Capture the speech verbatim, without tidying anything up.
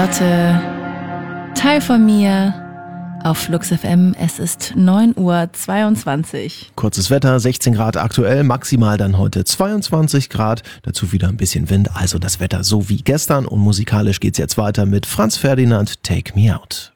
Charlotte, Teil von mir auf Flux F M. Es ist neun Uhr zweiundzwanzig. Kurzes Wetter, sechzehn Grad aktuell, maximal dann heute zweiundzwanzig Grad. Dazu wieder ein bisschen Wind, also das Wetter so wie gestern. Und musikalisch geht's jetzt weiter mit Franz Ferdinand, Take Me Out.